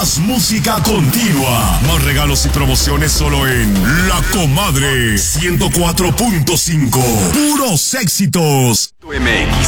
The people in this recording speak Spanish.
Más música continua. Más regalos y promociones solo en La Comadre 104.5. Puros éxitos. MX.